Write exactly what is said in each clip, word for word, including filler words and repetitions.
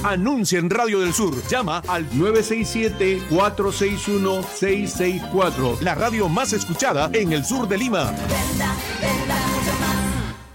Anuncia en Radio del Sur. Llama al nueve seis siete, cuatro seis uno, seis seis cuatro. La radio más escuchada en el sur de Lima. Venda, venda, mucho más.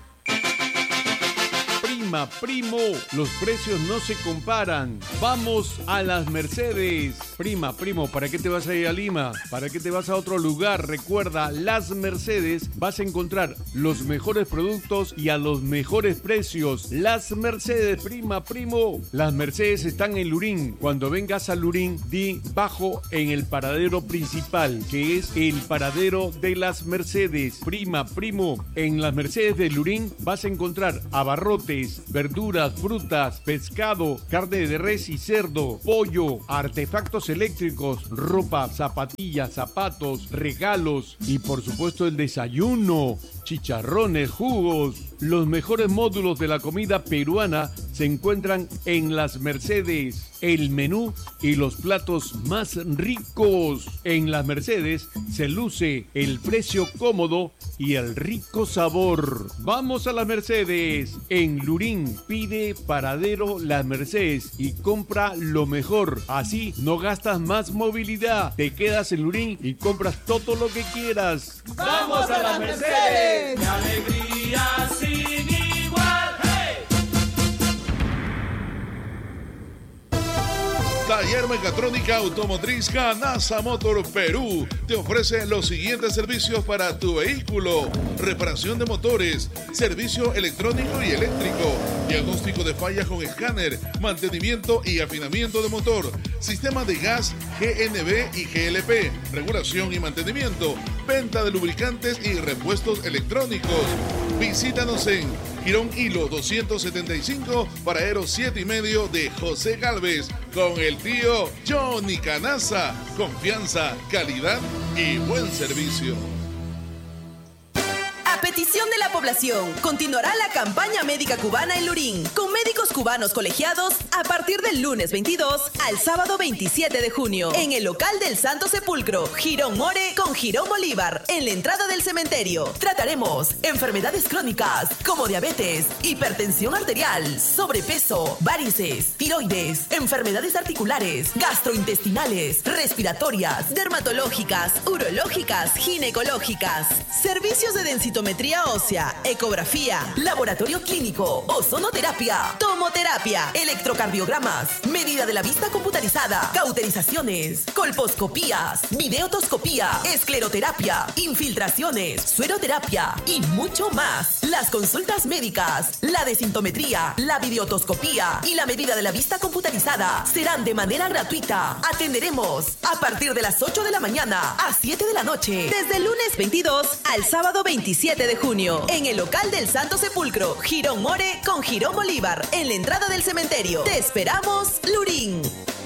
Prima, primo, los precios no se comparan. Vamos a las Mercedes. Prima, primo, ¿para qué te vas a ir a Lima? ¿Para qué te vas a otro lugar? Recuerda, las Mercedes vas a encontrar los mejores productos y a los mejores precios. Las Mercedes, prima, primo. Las Mercedes están en Lurín. Cuando vengas a Lurín, di bajo en el paradero principal, que es el paradero de las Mercedes. Prima, primo, en las Mercedes de Lurín vas a encontrar abarrotes, verduras, frutas, pescado, carne de res y cerdo, pollo, artefactos eléctricos, ropa, zapatillas, zapatos, regalos y por supuesto el desayuno, chicharrones, jugos. Los mejores módulos de la comida peruana se encuentran en las Mercedes. El menú y los platos más ricos. En las Mercedes se luce el precio cómodo y el rico sabor. Vamos a las Mercedes. En Lurín, pide paradero Las Mercedes y compra lo mejor. Así no gastas más movilidad. Te quedas en Lurín y compras todo lo que quieras. ¡Vamos a las Mercedes! ¡Qué alegría sin igual! ¡Hey! Taller Mecatrónica Automotriz Canasa Motor Perú te ofrece los siguientes servicios para tu vehículo: reparación de motores, servicio electrónico y eléctrico, diagnóstico de fallas con escáner, mantenimiento y afinamiento de motor, sistema de gas G N B y G L P, regulación y mantenimiento, venta de lubricantes y repuestos electrónicos. Visítanos en Girón Hilo doscientos setenta y cinco, paradero siete y medio de José Gálvez, con el tío Johnny Canasa. Confianza, calidad y buen servicio. A petición de la población, continuará la campaña médica cubana en Lurín, con médicos cubanos colegiados a partir del lunes veintidós al sábado veintisiete de junio, en el local del Santo Sepulcro, Girón More con Girón Bolívar, en la entrada del cementerio. Trataremos enfermedades crónicas como diabetes, hipertensión arterial, sobrepeso, varices, tiroides, enfermedades articulares, gastrointestinales, respiratorias, dermatológicas, urológicas, ginecológicas, servicios de densitometría ósea, ecografía, laboratorio clínico, ozonoterapia, tomoterapia, electrocardiogramas, medida de la vista computarizada, cauterizaciones, colposcopías, videotoscopía, escleroterapia, infiltraciones, sueroterapia y mucho más. Las consultas médicas, la desintometría, la videotoscopía y la medida de la vista computarizada serán de manera gratuita. Atenderemos a partir de las ocho de la mañana a siete de la noche, desde el lunes veintidós al sábado veintisiete de junio, en el local del Santo Sepulcro, Girón More con Girón Bolívar, en la entrada del cementerio. Te esperamos, Lurín.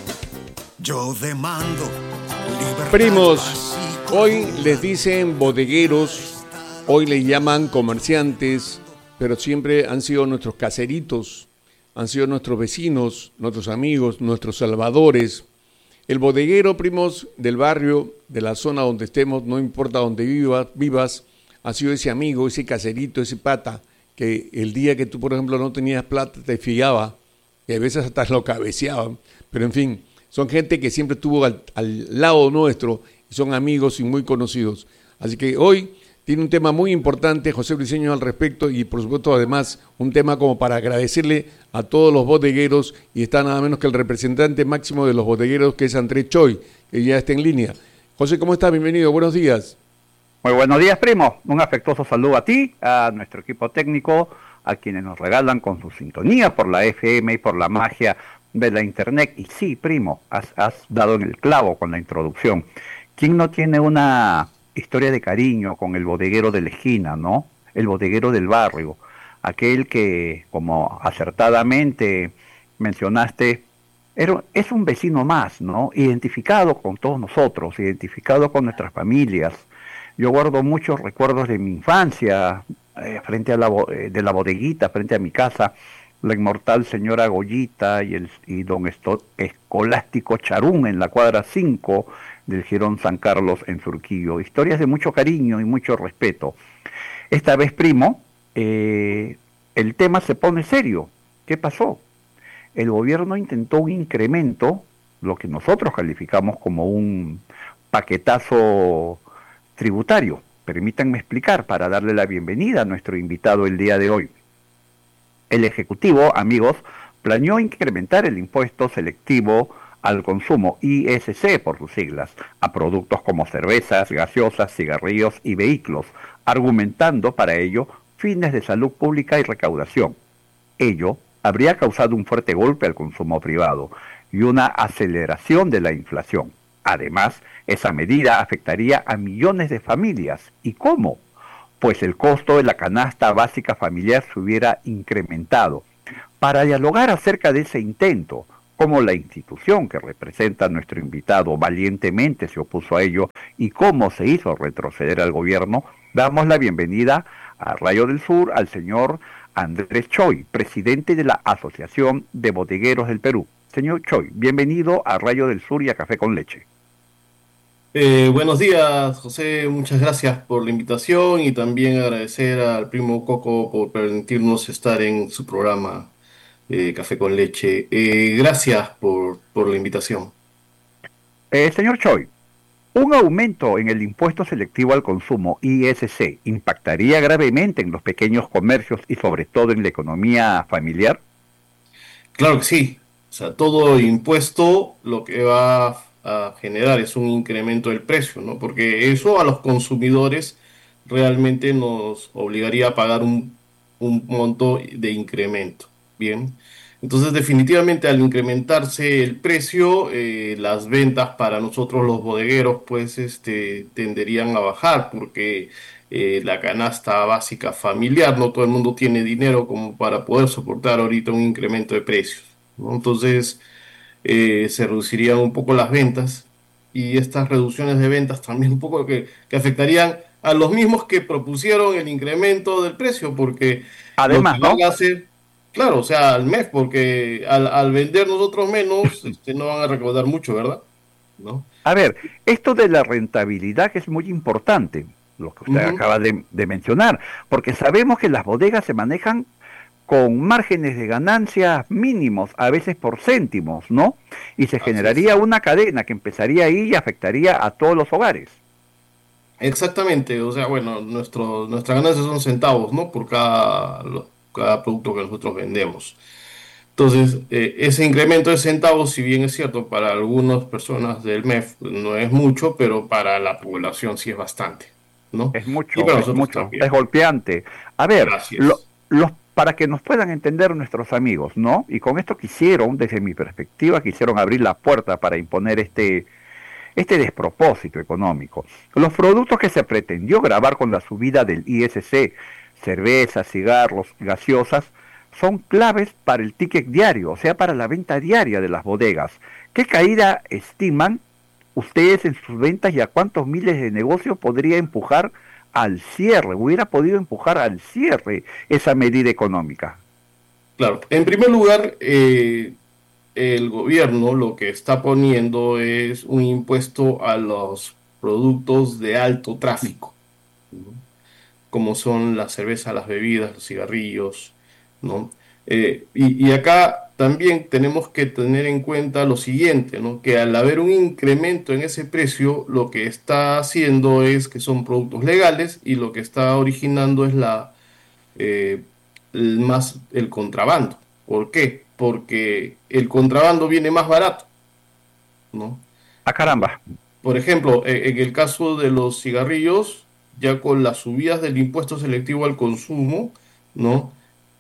Yo demando libertad. Primos, hoy les dicen bodegueros, hoy les llaman comerciantes, pero siempre han sido nuestros caseritos, han sido nuestros vecinos, nuestros amigos, nuestros salvadores. El bodeguero, primos, del barrio, de la zona donde estemos, no importa donde vivas, vivas, ha sido ese amigo, ese caserito, ese pata, que el día que tú, por ejemplo, no tenías plata, te fiaba, y a veces hasta lo cabeceaban, pero en fin, son gente que siempre estuvo al, al lado nuestro, y son amigos y muy conocidos. Así que hoy tiene un tema muy importante, José Briceño, al respecto, y por supuesto, además, un tema como para agradecerle a todos los bodegueros, y está nada menos que el representante máximo de los bodegueros, que es Andrés Choi, que ya está en línea. José, ¿cómo estás? Bienvenido, buenos días. Muy buenos días, primo. Un afectuoso saludo a ti, a nuestro equipo técnico, a quienes nos regalan con su sintonía por la F M y por la magia de la internet. Y sí, primo, has, has dado en el clavo con la introducción. ¿Quién no tiene una historia de cariño con el bodeguero de la esquina, no? El bodeguero del barrio, aquel que, como acertadamente mencionaste, era, es un vecino más, ¿no? Identificado con todos nosotros, identificado con nuestras familias. Yo guardo muchos recuerdos de mi infancia, eh, frente a la, eh, de la bodeguita, frente a mi casa, la inmortal señora Goyita y, el, y don Esto, Escolástico Charún en la cuadra cinco del Girón San Carlos en Surquillo. Historias de mucho cariño y mucho respeto. Esta vez, primo, eh, el tema se pone serio. ¿Qué pasó? el gobierno intentó un incremento, lo que nosotros calificamos como un paquetazo tributario. Permítanme explicar para darle la bienvenida a nuestro invitado el día de hoy. El Ejecutivo, amigos, planeó incrementar el impuesto selectivo al consumo, I S C por sus siglas, a productos como cervezas, gaseosas, cigarrillos y vehículos, argumentando para ello fines de salud pública y recaudación. Ello habría causado un fuerte golpe al consumo privado y una aceleración de la inflación. Además, esa medida afectaría a millones de familias. ¿Y cómo? Pues el costo de la canasta básica familiar se hubiera incrementado. Para dialogar acerca de ese intento, cómo la institución que representa a nuestro invitado valientemente se opuso a ello y cómo se hizo retroceder al gobierno, damos la bienvenida a Rayo del Sur al señor Andrés Choi, presidente de la Asociación de Bodegueros del Perú. Señor Choi, bienvenido a Rayo del Sur y a Café con Leche. Eh, buenos días, José. Muchas gracias por la invitación y también agradecer al primo Coco por permitirnos estar en su programa eh, Café con Leche. Eh, gracias por, por la invitación. Eh, señor Choi, ¿un aumento en el impuesto selectivo al consumo, I S C, impactaría gravemente en los pequeños comercios y sobre todo en la economía familiar? Claro que sí. O sea, todo impuesto lo que va a generar es un incremento del precio, ¿no? Porque eso a los consumidores realmente nos obligaría a pagar un, un monto de incremento, ¿bien? Entonces, definitivamente, al incrementarse el precio, eh, las ventas para nosotros los bodegueros, pues, este, tenderían a bajar, porque eh, la canasta básica familiar, no todo el mundo tiene dinero como para poder soportar ahorita un incremento de precios, ¿no? Entonces, eh, se reducirían un poco las ventas y estas reducciones de ventas también un poco que, que afectarían a los mismos que propusieron el incremento del precio, porque además, lo que van ¿no? a hacer, claro, o sea, al mes, porque al, al vender nosotros menos, este, no van a recaudar mucho, ¿verdad? ¿No? A ver, esto de la rentabilidad que es muy importante, lo que usted Ujú. acaba de, de mencionar, porque sabemos que las bodegas se manejan con márgenes de ganancias mínimos, a veces por céntimos, ¿no? Y se Así generaría es. una cadena que empezaría ahí y afectaría a todos los hogares. Exactamente, o sea, bueno, nuestro, nuestras ganancias son centavos, ¿no? Por cada, lo- cada producto que nosotros vendemos. Entonces, eh, ese incremento de centavos, si bien es cierto, para algunas personas del M E F no es mucho, pero para la población sí es bastante, ¿no? Es Y mucho, para es nosotros mucho, es también. golpeante. A ver, lo- Gracias. los, para que nos puedan entender nuestros amigos, ¿no? Y con esto quisieron, desde mi perspectiva, quisieron abrir la puerta para imponer este, este despropósito económico. Los productos que se pretendió grabar con la subida del I S C, cervezas, cigarros, gaseosas, son claves para el ticket diario, o sea, para la venta diaria de las bodegas. ¿Qué caída estiman ustedes en sus ventas y a cuántos miles de negocios podría empujar al cierre, hubiera podido empujar al cierre esa medida económica? Claro, en primer lugar, eh, el gobierno lo que está poniendo es un impuesto a los productos de alto tráfico, ¿no? Como son la cerveza, las bebidas, los cigarrillos, ¿no? Eh, y, y acá también tenemos que tener en cuenta lo siguiente, ¿no? Que al haber un incremento en ese precio, lo que está haciendo es que son productos legales y lo que está originando es la eh, el más el contrabando. ¿Por qué? Porque el contrabando viene más barato, ¿no? ¡Ah, caramba! Por ejemplo, e- en el caso de los cigarrillos, ya con las subidas del impuesto selectivo al consumo, ¿no?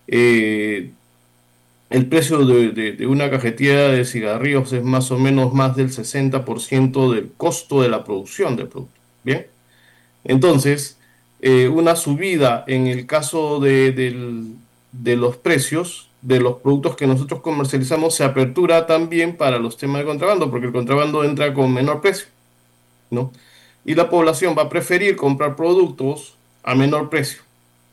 Eh, el precio de, de- de una cajetilla de cigarrillos es más o menos más del sesenta por ciento del costo de la producción del producto. ¿Bien? Entonces, eh, una subida en el caso de, del- de los precios de los productos que nosotros comercializamos se apertura también para los temas de contrabando, porque el contrabando entra con menor precio, ¿no? Y la población va a preferir comprar productos a menor precio.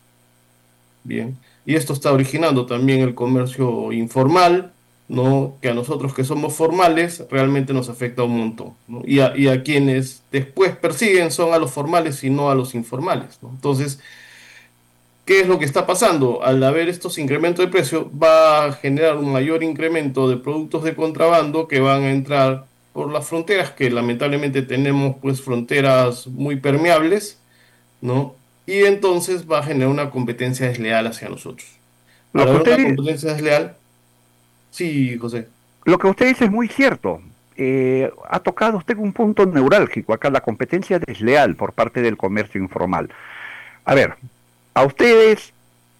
Bien. Y esto está originando también el comercio informal, ¿no? Que a nosotros que somos formales realmente nos afecta un montón, ¿no? Y a, y a quienes después persiguen son a los formales y no a los informales, ¿no? Entonces, ¿qué es lo que está pasando? Al haber estos incrementos de precio, va a generar un mayor incremento de productos de contrabando que van a entrar por las fronteras, que lamentablemente tenemos pues fronteras muy permeables, ¿no? Y entonces va a generar una competencia desleal hacia nosotros. Lo Al que haber una usted, competencia desleal, sí, José. lo que usted dice es muy cierto. Eh, ha tocado usted un punto neurálgico acá, la competencia desleal por parte del comercio informal. A ver, a ustedes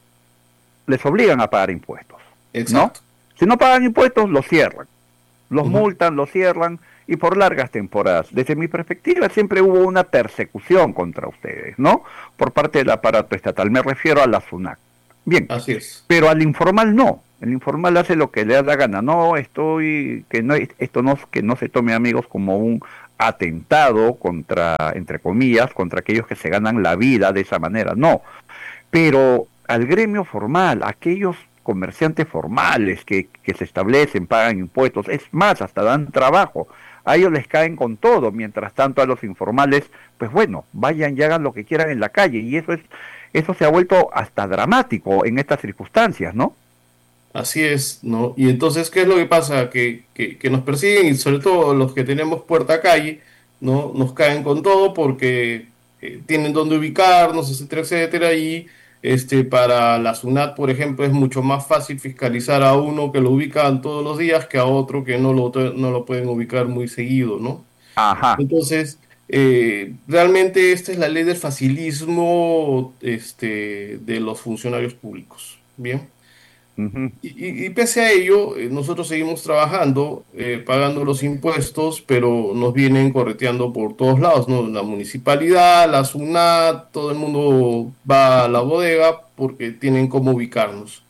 les obligan a pagar impuestos, ¿no? Exacto. Si no pagan impuestos, los cierran. Los Ujú. multan, los cierran y por largas temporadas. Desde mi perspectiva siempre hubo una persecución contra ustedes, ¿no? Por parte del aparato estatal. Me refiero a la SUNAT. Bien, Así es. pero al informal no. El informal hace lo que le da la gana. No estoy, que no, esto no, que no se tome, amigos, como un atentado contra, entre comillas, contra aquellos que se ganan la vida de esa manera. No. Pero al gremio formal, aquellos comerciantes formales que, que se establecen, pagan impuestos, es más, hasta dan trabajo, a ellos les caen con todo, mientras tanto a los informales, pues bueno, vayan y hagan lo que quieran en la calle, y eso es, eso se ha vuelto hasta dramático en estas circunstancias, ¿no? Así es, ¿no? Y entonces, ¿qué es lo que pasa? Que, que, que nos persiguen y sobre todo los que tenemos puerta calle, ¿no? Nos caen con todo porque eh, tienen dónde ubicarnos, etcétera, etcétera, y este, para la SUNAT, por ejemplo, es mucho más fácil fiscalizar a uno que lo ubican todos los días que a otro que no lo, no lo pueden ubicar muy seguido, ¿no? Ajá. Entonces, eh, realmente esta es la ley del facilismo este, de los funcionarios públicos, ¿bien? Uh-huh. Y, y- y pese a ello, eh, nosotros seguimos trabajando, eh, pagando los impuestos, pero nos vienen correteando por todos lados, ¿no? La municipalidad, la SUNAT, todo el mundo va a la bodega porque tienen cómo ubicarnos.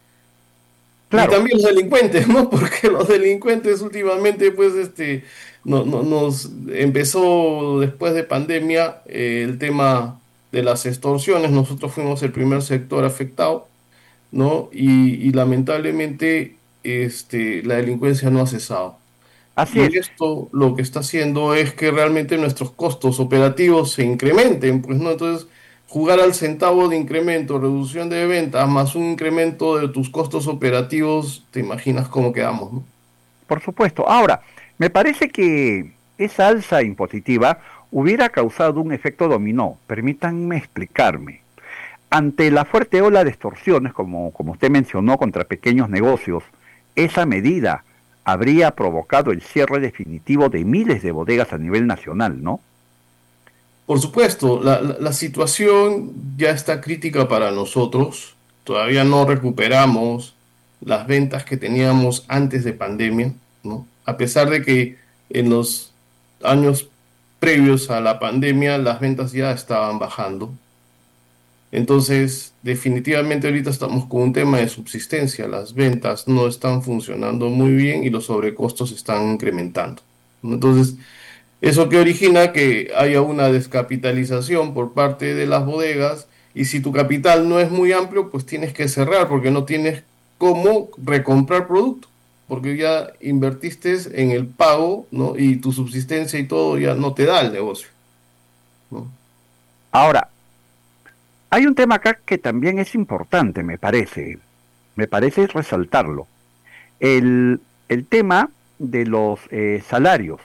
Y Claro. también los delincuentes, ¿no? Porque los delincuentes últimamente, pues, este, no, no- nos empezó después de pandemia eh, el tema de las extorsiones. Nosotros fuimos el primer sector afectado, ¿no? Y, y lamentablemente este, la delincuencia no ha cesado. Así es. Y esto lo que está haciendo es que realmente nuestros costos operativos se incrementen, pues, ¿no? Entonces, jugar al centavo de incremento, reducción de ventas, más un incremento de tus costos operativos, te imaginas cómo quedamos, ¿no? Por supuesto. Ahora, me parece que esa alza impositiva hubiera causado un efecto dominó. Permítanme explicarme. Ante la fuerte ola de extorsiones, como, como usted mencionó, contra pequeños negocios, esa medida habría provocado el cierre definitivo de miles de bodegas a nivel nacional, ¿no? Por supuesto, la, la- la situación ya está crítica para nosotros. Todavía no recuperamos las ventas que teníamos antes de pandemia, ¿no? A pesar de que en los años previos a la pandemia las ventas ya estaban bajando. Entonces, definitivamente ahorita estamos con un tema de subsistencia. Las ventas no están funcionando muy bien y los sobrecostos están incrementando, ¿no? Entonces, eso que origina que haya una descapitalización por parte de las bodegas y si tu capital no es muy amplio, pues tienes que cerrar porque no tienes cómo recomprar producto, porque ya invertiste en el pago, ¿no? Y tu subsistencia y todo ya no te da el negocio, ¿no? Ahora, hay un tema acá que también es importante, me parece. Me parece resaltarlo. El, el tema de los eh, salarios.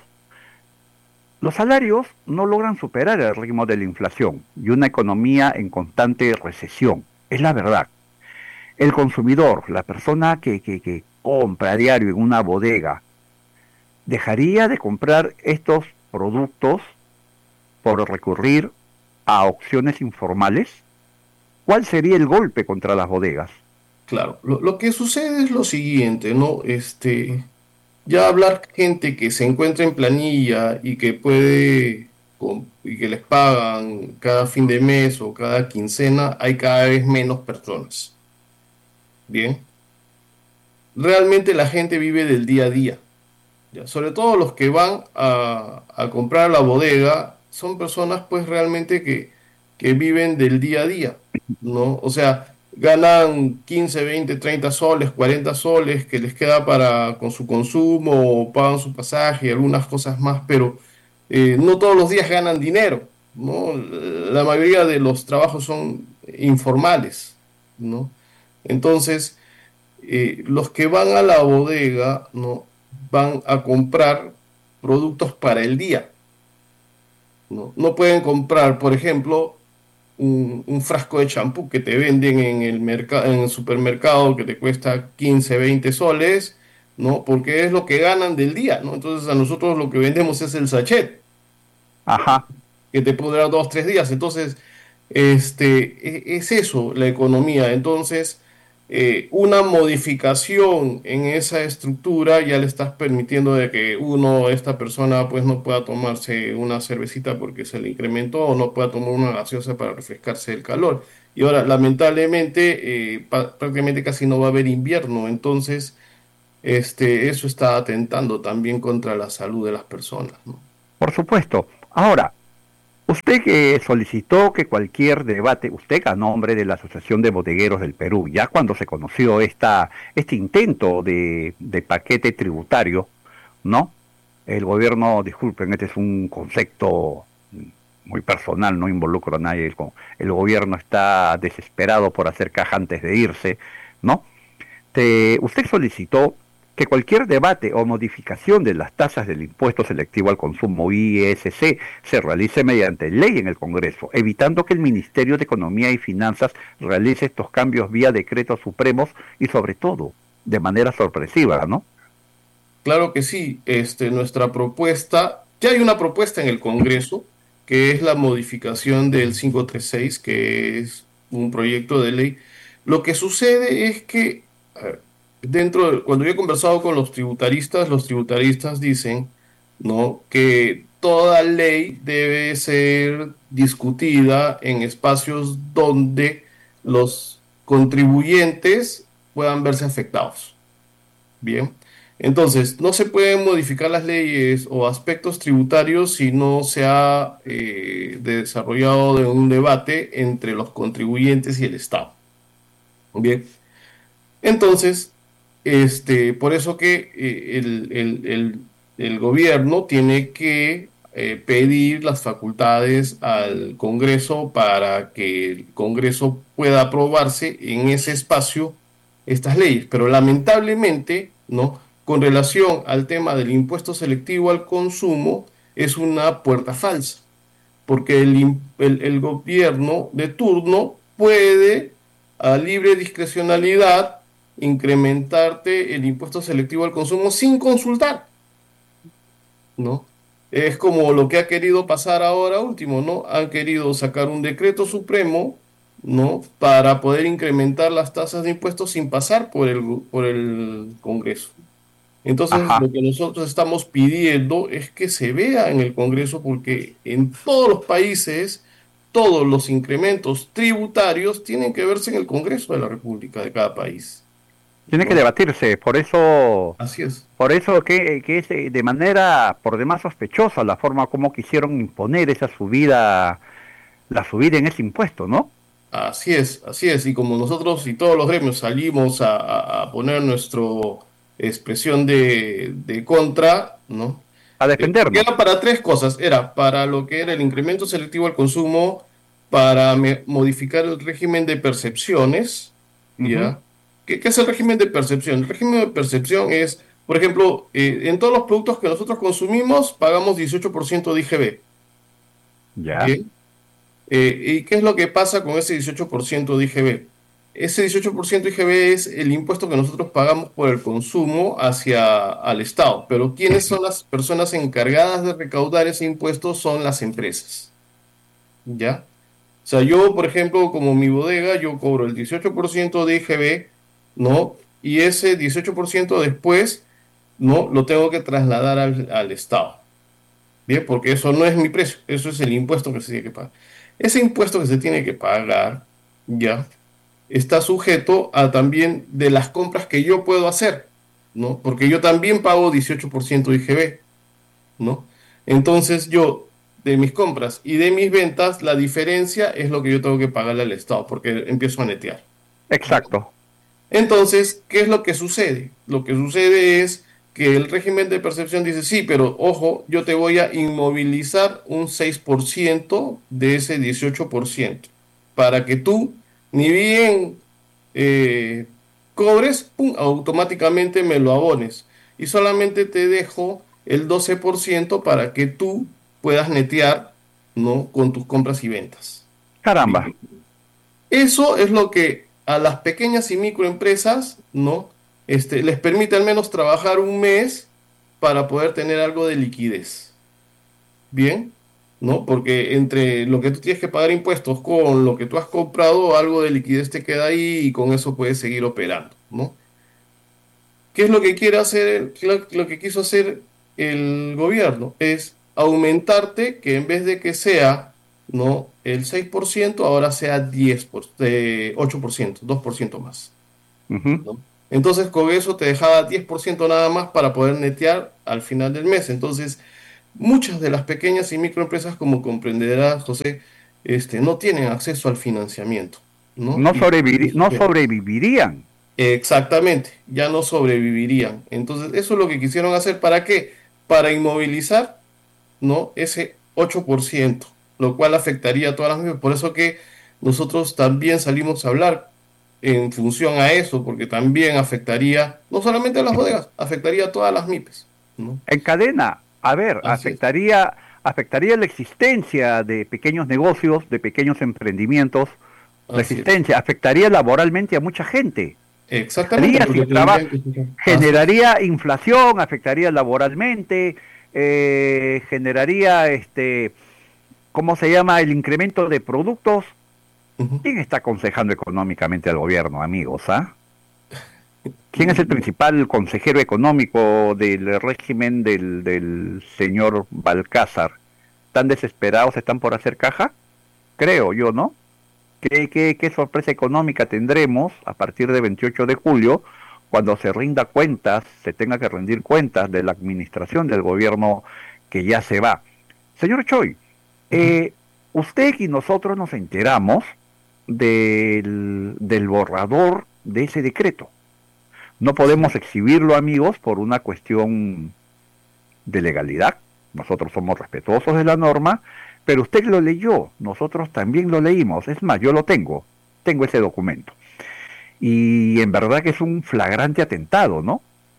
Los salarios no logran superar el ritmo de la inflación y una economía en constante recesión. Es la verdad. El consumidor, la persona que, que, que compra a diario en una bodega, dejaría de comprar estos productos por recurrir a opciones informales. ¿Cuál sería el golpe contra las bodegas? Claro, lo, lo que sucede es lo siguiente, ¿no? Este, ya hablar gente que se encuentra en planilla y que puede com- y que les pagan cada fin de mes o cada quincena, hay cada vez menos personas. Bien, realmente la gente vive del día a día, ¿ya? Sobre todo los que van a, a comprar a la bodega son personas pues realmente que, que viven del día a día, ¿no? O sea, ganan quince, veinte, treinta soles, cuarenta soles que les queda para con su consumo, pagan su pasaje y algunas cosas más, pero eh, no todos los días ganan dinero, ¿no? La mayoría de los trabajos son informales, ¿no? Entonces, eh, los que van a la bodega, ¿no? Van a comprar productos para el día, ¿no? No pueden comprar, por ejemplo, un, un frasco de champú que te venden en el mercado, en el supermercado, que te cuesta quince, veinte soles, ¿no? Porque es lo que ganan del día, ¿no? Entonces a nosotros lo que vendemos es el sachet. Ajá. Que te puede durar dos, tres días. Entonces, este, e- es eso, la economía. Entonces, eh, una modificación en esa estructura ya le estás permitiendo de que uno, esta persona, pues no pueda tomarse una cervecita porque se le incrementó o no pueda tomar una gaseosa para refrescarse el calor. Y ahora, lamentablemente, eh, pa- prácticamente casi no va a haber invierno. Entonces, este, eso está atentando también contra la salud de las personas, ¿no? Por supuesto. Ahora, usted que solicitó que cualquier debate, usted a nombre de la Asociación de Bodegueros del Perú, ya cuando se conoció esta, este intento de, de paquete tributario, ¿no? El gobierno, disculpen, este es un concepto muy personal, no involucro a nadie, el, el gobierno está desesperado por hacer caja antes de irse, ¿no? Te- usted solicitó que cualquier debate o modificación de las tasas del impuesto selectivo al consumo I S C se realice mediante ley en el Congreso, evitando que el Ministerio de Economía y Finanzas realice estos cambios vía decretos supremos y sobre todo de manera sorpresiva, ¿no? Claro que sí, este, nuestra propuesta, ya hay una propuesta en el Congreso, que es la modificación del quinientos treinta y seis, que es un proyecto de ley. Lo que sucede es que eh, dentro de- cuando yo he conversado con los tributaristas, los tributaristas dicen, ¿no?, que toda ley debe ser discutida en espacios donde los contribuyentes puedan verse afectados. Bien. Entonces, no se pueden modificar las leyes o aspectos tributarios si no se ha eh, desarrollado de un debate entre los contribuyentes y el Estado. Bien. Entonces, este, por eso que eh, el, el- el- el gobierno tiene que eh, pedir las facultades al Congreso para que el Congreso pueda aprobarse en ese espacio estas leyes. Pero lamentablemente, ¿no? Con relación al tema del impuesto selectivo al consumo, es una puerta falsa, porque el, im- el- el gobierno de turno puede, a libre discrecionalidad, incrementarte el impuesto selectivo al consumo sin consultar, ¿no? Es como lo que ha querido pasar ahora último, ¿no? Han querido sacar un decreto supremo, ¿no? Para poder incrementar las tasas de impuestos sin pasar por el, por el Congreso. Entonces, Ajá. lo que nosotros estamos pidiendo es que se vea en el Congreso, porque en todos los países, todos los incrementos tributarios tienen que verse en el Congreso de la República de cada país, Tiene que ¿no? debatirse, por eso, Así es. por eso que, que es eh, de manera por demás sospechosa la forma como quisieron imponer esa subida, la subida en ese impuesto, ¿no? Así es, así es. Y como nosotros y todos los gremios salimos a, a- a poner nuestra expresión de, de contra, ¿no? A Eh, porque defendernos. era para tres cosas. Era para lo que era el incremento selectivo al consumo, para me- modificar el régimen de percepciones, Ujú. ¿ya? ¿Qué, qué es el régimen de percepción? El régimen de percepción es, por ejemplo, eh, en todos los productos que nosotros consumimos pagamos dieciocho por ciento de I G B. Ya. Bien. Eh, ¿y qué es lo que pasa con ese dieciocho por ciento de I G B? Ese dieciocho por ciento de I G B es el impuesto que nosotros pagamos por el consumo hacia al Estado. Pero ¿quiénes son las personas encargadas de recaudar ese impuesto? Son las empresas. ¿Ya? O sea, yo, por ejemplo, como mi bodega, yo cobro el dieciocho por ciento de I G B, ¿no? Y ese dieciocho por ciento después, ¿no? Lo tengo que trasladar al, al Estado. Bien, porque eso no es mi precio, eso es el impuesto que se tiene que pagar. Ese impuesto que se tiene que pagar, ya, está sujeto a también de las compras que yo puedo hacer, ¿no? Porque yo también pago dieciocho por ciento de I G B, ¿no? Entonces yo, de mis compras y de mis ventas, la diferencia es lo que yo tengo que pagarle al Estado, porque empiezo a netear. Exacto. Entonces, ¿qué es lo que sucede? Lo que sucede es que el régimen de percepción dice, sí, pero ojo, yo te voy a inmovilizar un seis por ciento de ese dieciocho por ciento para que tú, ni bien eh, cobres, pum, automáticamente me lo abones. Y solamente te dejo el doce por ciento para que tú puedas netear, ¿no? Con tus compras y ventas. Caramba. Bien. Eso es lo que a las pequeñas y microempresas, ¿no? Este, les permite al menos trabajar un mes para poder tener algo de liquidez. Bien, ¿no? Porque entre lo que tú tienes que pagar impuestos con lo que tú has comprado, algo de liquidez te queda ahí y con eso puedes seguir operando, ¿no? ¿Qué es lo que quiere hacer, lo, lo que quiso hacer el gobierno? Es aumentarte que en vez de que sea, ¿no? El seis por ciento, ahora sea diez por, eh, ocho por ciento, dos por ciento más. Uh-huh. ¿No? Entonces con eso te dejaba diez por ciento nada más para poder netear al final del mes. Entonces muchas de las pequeñas y microempresas, como comprenderás, José, este, no tienen acceso al financiamiento, ¿no? No, Y- sobrevivir- no sobrevivirían. Exactamente, ya no sobrevivirían. Entonces, eso es lo que quisieron hacer. ¿Para qué? Para inmovilizar, ¿no? Ese ocho por ciento, lo cual afectaría a todas las MIPES. Por eso que nosotros también salimos a hablar en función a eso, porque también afectaría, no solamente a las bodegas, afectaría a todas las MIPES, ¿no? En cadena, a ver, Así es. afectaría, afectaría la existencia de pequeños negocios, de pequeños emprendimientos, la Así es. existencia, afectaría laboralmente a mucha gente. Exactamente. Generaría, porque sin trabajo, tendrían que- Así es. generaría inflación, afectaría laboralmente, eh, generaría, este, ¿cómo se llama? El incremento de productos. Ujú. ¿Quién está aconsejando económicamente al gobierno, amigos? ¿Ah? ¿Quién es el principal consejero económico del régimen del, del señor Balcázar? ¿Tan desesperados están por hacer caja? Creo yo, ¿no? ¿Qué, qué, qué sorpresa económica tendremos a partir del veintiocho de julio, cuando se rinda cuentas, se tenga que rendir cuentas de la administración del gobierno que ya se va? Señor Choi, eh, usted y nosotros nos enteramos del, del borrador de ese decreto. No podemos exhibirlo, amigos, por una cuestión de legalidad. Nosotros somos respetuosos de la norma, pero usted lo leyó, nosotros también lo leímos. Es más, yo lo tengo, tengo ese documento. Y en verdad que es un flagrante atentado, ¿no?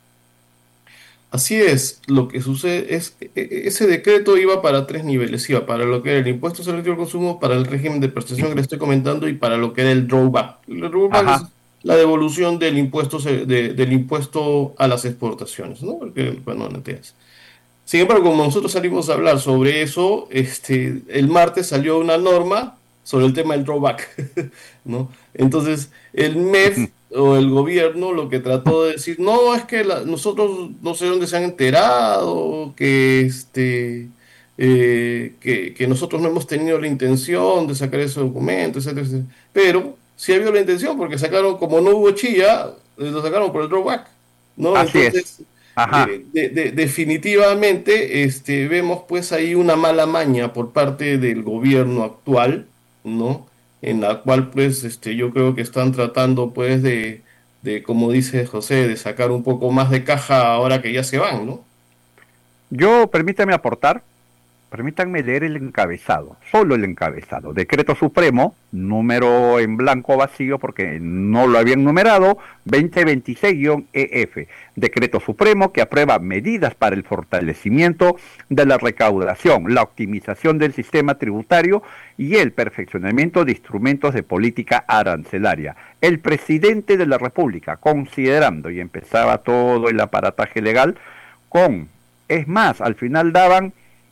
Así es, lo que sucede es que e- e- ese decreto iba para tres niveles, iba para lo que era el impuesto selectivo al consumo, para el régimen de prestación que le estoy comentando y para lo que era el drawback. El drawback Ajá. es la devolución del impuesto se- de- del impuesto a las exportaciones, ¿no? Porque, bueno, no entiendes. Sin embargo, como nosotros salimos a hablar sobre eso, este, el martes salió una norma sobre el tema del drawback, ¿no? Entonces, el M E F o el gobierno lo que trató de decir, no, es que la- nosotros no sé dónde se han enterado, que, este, eh, que, que nosotros no hemos tenido la intención de sacar ese documento, etcétera, etcétera. Pero sí había la intención, porque sacaron, como no hubo chilla, eh, lo sacaron por el drawback, ¿no? Así es. Entonces, Ajá. eh, de- de- definitivamente este, vemos pues ahí una mala maña por parte del gobierno actual, ¿no? En la cual pues este, yo creo que están tratando pues de, de, como dice José, de sacar un poco más de caja ahora que ya se van, ¿no? Yo, permítame aportar, permítanme leer el encabezado, solo el encabezado. Decreto Supremo, número en blanco vacío porque no lo habían numerado, veinte veintiséis-E F. Decreto Supremo que aprueba medidas para el fortalecimiento de la recaudación, la optimización del sistema tributario y el perfeccionamiento de instrumentos de política arancelaria. El presidente de la República, considerando, y empezaba todo el aparataje legal, con, es más, al final daban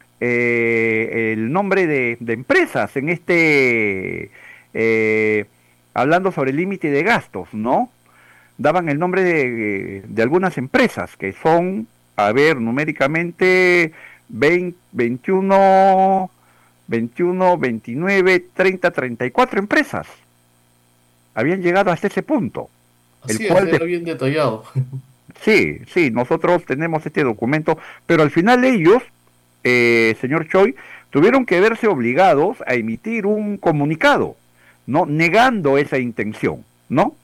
Eh, el nombre de, de empresas en este, eh, hablando sobre el límite de gastos, ¿no? Daban el nombre de, de algunas empresas que son, a ver, numéricamente veinte, veintiuno, veintiuno, veintinueve, treinta, treinta y cuatro empresas. Habían llegado hasta ese punto. Así el cual es, de- era bien detallado. Sí, sí, nosotros tenemos este documento, pero al final ellos, eh, señor Choi, tuvieron que verse obligados a emitir un comunicado, ¿no? Negando esa intención, ¿no?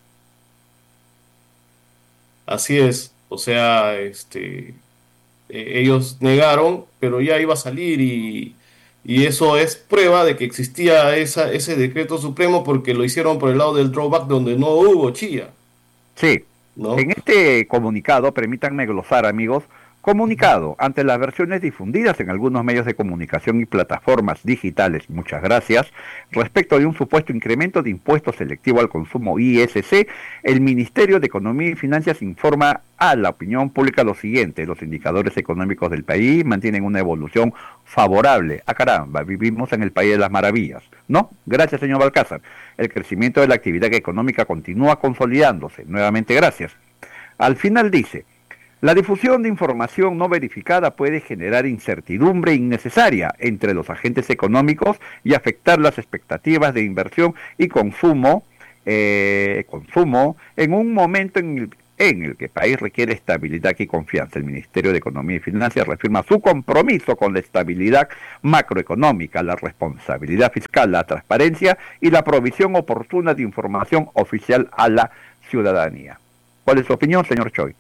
Así es, o sea, este, eh, ellos negaron, pero ya iba a salir y Y eso es prueba de que existía esa, ese decreto supremo porque lo hicieron por el lado del drawback donde no hubo chilla. Sí. ¿No? En este comunicado, permítanme glosar, amigos, comunicado ante las versiones difundidas en algunos medios de comunicación y plataformas digitales, muchas gracias, respecto de un supuesto incremento de impuesto selectivo al consumo I S C, el Ministerio de Economía y Finanzas informa a la opinión pública lo siguiente: los indicadores económicos del país mantienen una evolución favorable. Ah, caramba, vivimos en el país de las maravillas, ¿no? Gracias, señor Balcázar. El crecimiento de la actividad económica continúa consolidándose. Nuevamente, gracias. Al final dice: la difusión de información no verificada puede generar incertidumbre innecesaria entre los agentes económicos y afectar las expectativas de inversión y consumo, eh, consumo en un momento en el, en el que el país requiere estabilidad y confianza. El Ministerio de Economía y Finanzas reafirma su compromiso con la estabilidad macroeconómica, la responsabilidad fiscal, la transparencia y la provisión oportuna de información oficial a la ciudadanía. ¿Cuál es su opinión, señor Choi?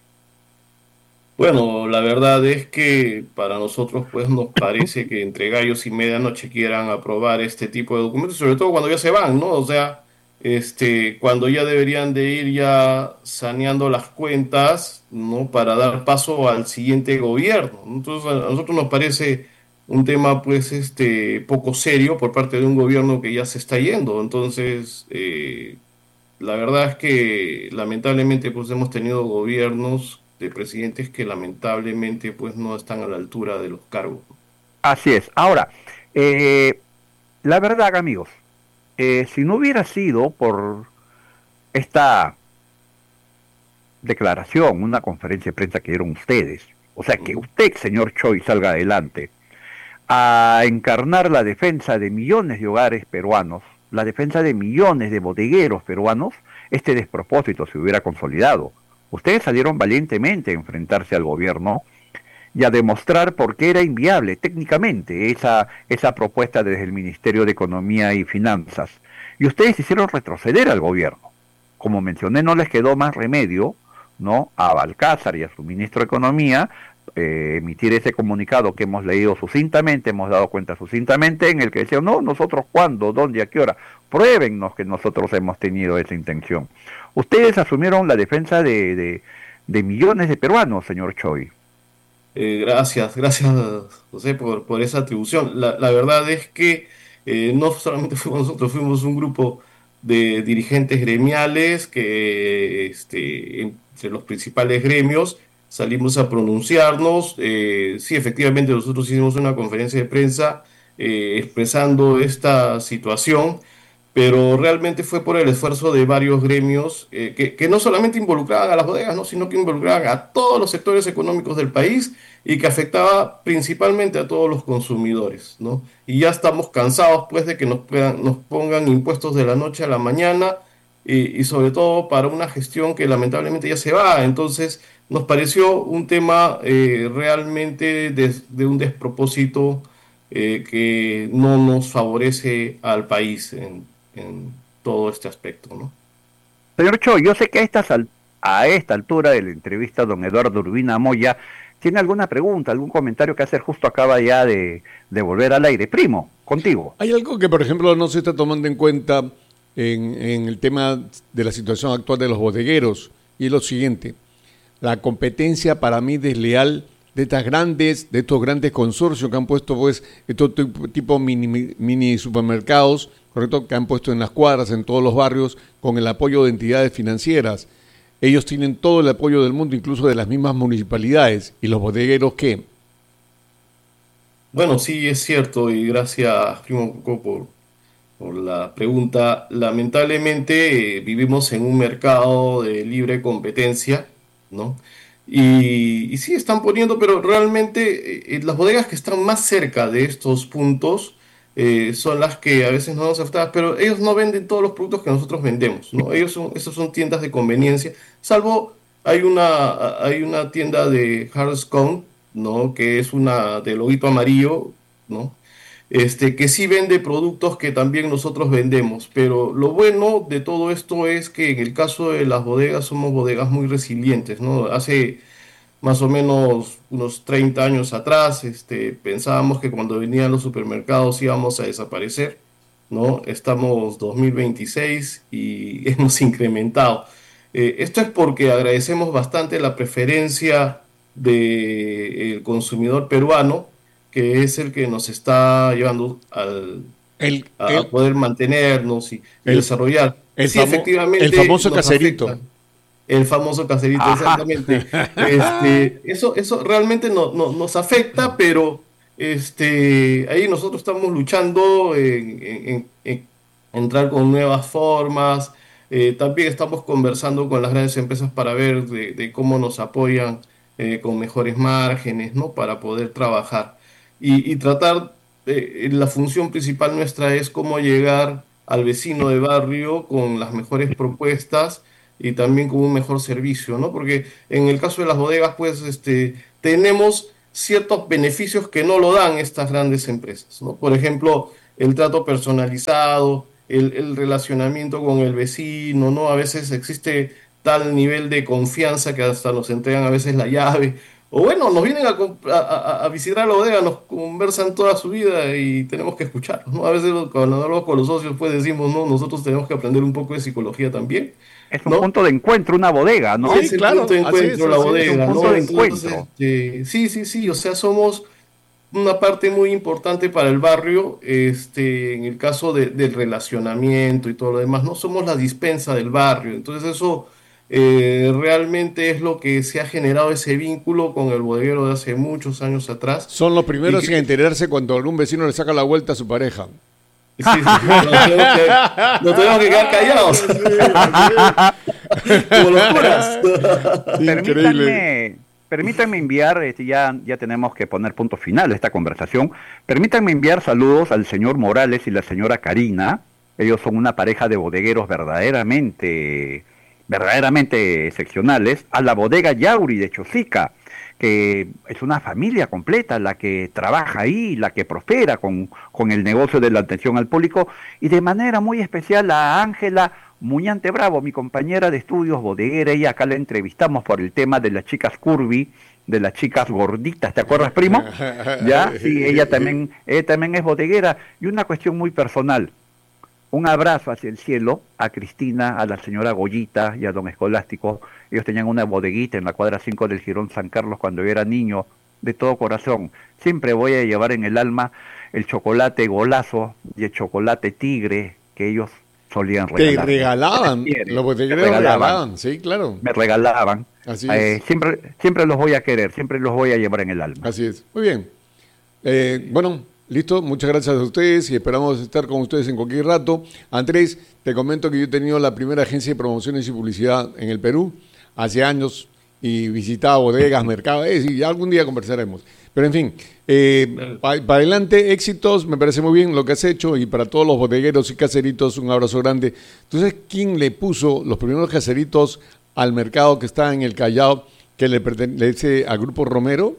Bueno, la verdad es que para nosotros pues nos parece que entre gallos y medianoche quieran aprobar este tipo de documentos, sobre todo cuando ya se van, ¿no? O sea, este, cuando ya deberían de ir ya saneando las cuentas, ¿no? Para dar paso al siguiente gobierno. Entonces a nosotros nos parece un tema pues este poco serio por parte de un gobierno que ya se está yendo. Entonces, eh, la verdad es que lamentablemente pues hemos tenido gobiernos de presidentes que lamentablemente pues no están a la altura de los cargos. Así es. Ahora, eh, la verdad, amigos, eh, si no hubiera sido por esta declaración, una conferencia de prensa que dieron ustedes, o sea, que usted, señor Choi, salga adelante a encarnar la defensa de millones de hogares peruanos, la defensa de millones de bodegueros peruanos, este despropósito se hubiera consolidado. Ustedes salieron valientemente a enfrentarse al gobierno y a demostrar por qué era inviable técnicamente esa, esa propuesta desde el Ministerio de Economía y Finanzas. Y ustedes hicieron retroceder al gobierno. Como mencioné, no les quedó más remedio, ¿no?, a Balcázar y a su ministro de Economía eh, emitir ese comunicado que hemos leído sucintamente, hemos dado cuenta sucintamente, en el que decían, no, nosotros cuándo, dónde, a qué hora, pruébennos que nosotros hemos tenido esa intención. Ustedes asumieron la defensa de, de, de millones de peruanos, señor Choi. Eh, gracias, gracias, José, por, por esa atribución. La, la verdad es que eh, no solamente fuimos nosotros, fuimos un grupo de dirigentes gremiales que este, entre los principales gremios salimos a pronunciarnos. Eh, sí, efectivamente nosotros hicimos una conferencia de prensa eh, expresando esta situación, pero realmente fue por el esfuerzo de varios gremios eh, que, que no solamente involucraban a las bodegas, ¿no?, sino que involucraban a todos los sectores económicos del país y que afectaba principalmente a todos los consumidores, ¿no? Y ya estamos cansados pues de que nos, puedan, nos pongan impuestos de la noche a la mañana y, y sobre todo para una gestión que lamentablemente ya se va. Entonces nos pareció un tema eh, realmente de, de un despropósito eh, que no nos favorece al país en en todo este aspecto, ¿no? Señor Choi, yo sé que a, estas, a esta altura de la entrevista don Eduardo Urbina Moya tiene alguna pregunta, algún comentario que hacer, justo acaba ya de, de volver al aire. Primo, contigo. Hay algo que, por ejemplo, no se está tomando en cuenta en, en el tema de la situación actual de los bodegueros, y es lo siguiente: la competencia para mí desleal de estas grandes, de estos grandes consorcios que han puesto pues estos tipo mini, mini supermercados, correcto, que han puesto en las cuadras, en todos los barrios, con el apoyo de entidades financieras. Ellos tienen todo el apoyo del mundo, incluso de las mismas municipalidades. ¿Y los bodegueros qué? Bueno, sí, es cierto, y gracias, Primo Coco, por, por la pregunta. Lamentablemente eh, vivimos en un mercado de libre competencia, ¿no? Y, y sí, están poniendo, pero realmente eh, las bodegas que están más cerca de estos puntos eh, son las que a veces no nos afectan, pero ellos no venden todos los productos que nosotros vendemos, ¿no? Ellos son, esos son tiendas de conveniencia, salvo hay una, hay una tienda de Harlescone, ¿no?, que es una de loguito amarillo, ¿no?, este, que sí vende productos que también nosotros vendemos, pero lo bueno de todo esto es que en el caso de las bodegas somos bodegas muy resilientes, ¿no? Hace más o menos unos treinta años atrás, este, pensábamos que cuando venían los supermercados íbamos a desaparecer, ¿no? Estamos dos mil veintiséis y hemos incrementado. Eh, esto es porque agradecemos bastante la preferencia del consumidor peruano, que es el que nos está llevando al, el, a el, poder mantenernos y, y el, desarrollar. El, sí, famo, efectivamente, el famoso caserito. Afecta. El famoso caserito, Ajá. exactamente. Este, eso, eso realmente no, no, nos afecta, pero este, ahí nosotros estamos luchando en, en, en, en entrar con nuevas formas. Eh, también estamos conversando con las grandes empresas para ver de, de cómo nos apoyan eh, con mejores márgenes, ¿no? Para poder trabajar. Y, y tratar, eh, la función principal nuestra es cómo llegar al vecino de barrio con las mejores propuestas y también con un mejor servicio, ¿no? Porque en el caso de las bodegas, pues, este, tenemos ciertos beneficios que no lo dan estas grandes empresas, ¿no? Por ejemplo, el trato personalizado, el, el relacionamiento con el vecino, ¿no? A veces existe tal nivel de confianza que hasta nos entregan a veces la llave, o bueno, nos vienen a, a, a visitar la bodega, nos conversan toda su vida y tenemos que escucharlos, ¿no? A veces cuando hablamos con los socios, pues decimos, no, nosotros tenemos que aprender un poco de psicología también. Es un ¿no? punto de encuentro, una bodega, ¿no? Sí, es el claro, punto de encuentro, es, la es, bodega, es un punto ¿no? de Entonces, encuentro. este, sí, sí, sí, o sea, somos una parte muy importante para el barrio, este, en el caso de, del relacionamiento y todo lo demás, no somos la dispensa del barrio, entonces eso eh, realmente es lo que se ha generado ese vínculo con el bodeguero de hace muchos años atrás. Son los primeros que, en enterarse cuando algún vecino le saca la vuelta a su pareja. Sí, sí, nos tenemos que, nos tenemos que quedar callados. Como los curas. Permítanme, permítanme enviar, este, ya, ya tenemos que poner punto final a esta conversación. Permítanme enviar saludos al señor Morales y la señora Karina. Ellos son una pareja de bodegueros verdaderamente, verdaderamente excepcionales. A la bodega Yauri de Chosica, que es una familia completa la que trabaja ahí, la que prospera con, con el negocio de la atención al público, y de manera muy especial a Ángela Muñante Bravo, mi compañera de estudios bodeguera, y acá la entrevistamos por el tema de las chicas curvy, de las chicas gorditas, ¿te acuerdas, primo? Ya, sí, ella también, ella también es bodeguera, y una cuestión muy personal. Un abrazo hacia el cielo a Cristina, a la señora Goyita y a don Escolástico. Ellos tenían una bodeguita en la cuadra cinco del Jirón San Carlos cuando yo era niño, de todo corazón. Siempre voy a llevar en el alma el chocolate golazo y el chocolate tigre que ellos solían regalar. Te regalaban, los bodegueros regalaban. regalaban, sí, claro. Me regalaban. Así eh, es. Siempre, siempre los voy a querer, siempre los voy a llevar en el alma. Así es. Muy bien. Eh, bueno, listo. Muchas gracias a ustedes y esperamos estar con ustedes en cualquier rato. Andrés, te comento que yo he tenido la primera agencia de promociones y publicidad en el Perú hace años y visitaba bodegas, mercados, eh, y algún día conversaremos. Pero en fin, eh, para pa adelante, éxitos, me parece muy bien lo que has hecho y para todos los bodegueros y caseritos un abrazo grande. Entonces, ¿quién le puso los primeros caseritos al mercado que está en el Callao, que le pertenece al Grupo Romero?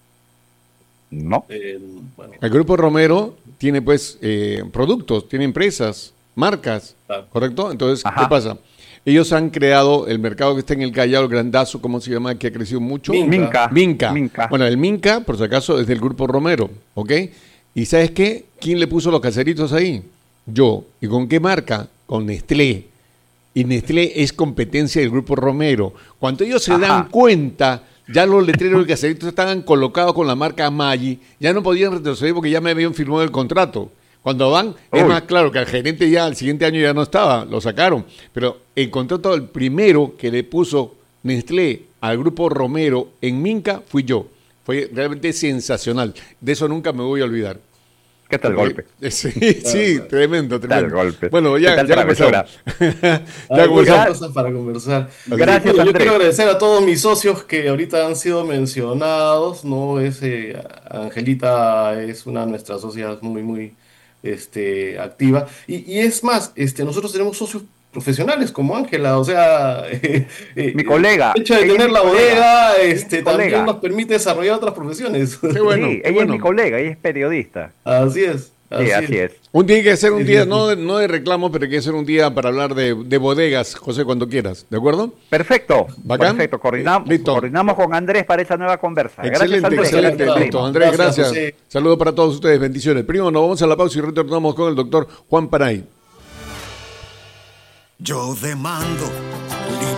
No. Eh, bueno. El Grupo Romero tiene pues eh, productos, tiene empresas, marcas, Claro. ¿correcto? Entonces, Ajá. ¿qué pasa? Ellos han creado el mercado que está en el Callao, el Grandazo, ¿cómo se llama? Que ha crecido mucho. Minca. Minca. Minca. Bueno, el Minca, por si acaso, es del Grupo Romero, ¿ok? ¿Y sabes qué? ¿Quién le puso los caseritos ahí? Yo. ¿Y con qué marca? Con Nestlé. Y Nestlé es competencia del Grupo Romero. Cuando ellos se Ajá. dan cuenta, ya los letreros y caseritos estaban colocados con la marca Maggi, ya no podían retroceder porque ya me habían firmado el contrato. Cuando van, es Uy. más claro que el gerente ya al siguiente año ya no estaba, lo sacaron. Pero el contrato, el primero que le puso Nestlé al Grupo Romero en Minca fui yo. Fue realmente sensacional. De eso nunca me voy a olvidar. ¿Qué tal golpe? Sí, sí, tremendo, tremendo. Tal golpe. Bueno, ya, ¿Qué tal ya travesura? conversamos. ya Hay muchas conversamos. cosas para conversar. Gracias, Bueno, yo Andrés. quiero agradecer a todos mis socios que ahorita han sido mencionados, ¿no? Es, eh, Angelita es una de nuestras socias muy, muy este, activa. Y, y es más, este, nosotros tenemos socios profesionales como Ángela, o sea, eh, eh, Mi colega. el hecho de Ella es tener mi la colega. bodega Ella es este, mi también colega. nos permite desarrollar otras profesiones. Qué bueno, sí, qué ella bueno. es mi colega, ella es periodista. Así es, Sí, así es. Un día hay que ser un día, no de, no de reclamos, pero hay que ser un día para hablar de, de bodegas, José, cuando quieras. ¿De acuerdo? Perfecto. ¿Bacán? Perfecto. Coordinamos, Listo. coordinamos con Andrés para esa nueva conversa. Excelente, Gracias, Andrés. excelente. Gracias, Listo, primo. Andrés, Gracias, gracias. José. Saludos para todos ustedes, bendiciones. Primo, nos vamos a la pausa y retornamos con el doctor Juan Panay. Yo demando